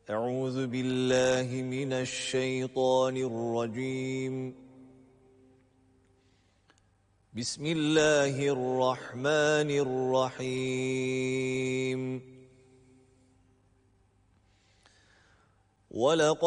أعوذ بالله من الشيطان الرجيم. بسم الله الرحمن الرحيم. ولقد